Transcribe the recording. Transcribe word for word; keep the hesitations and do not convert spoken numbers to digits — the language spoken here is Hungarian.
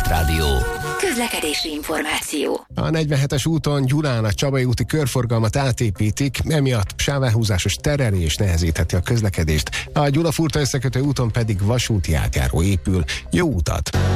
Sportrádió. Közlekedési információ. A negyvenhetes úton Gyulán a Csabai úti körforgalmat átépítik, emiatt sávelhúzásos terelés nehezítheti a közlekedést. A Gyula-Furta összekötő úton pedig vasúti átjáró épül. Jó utat!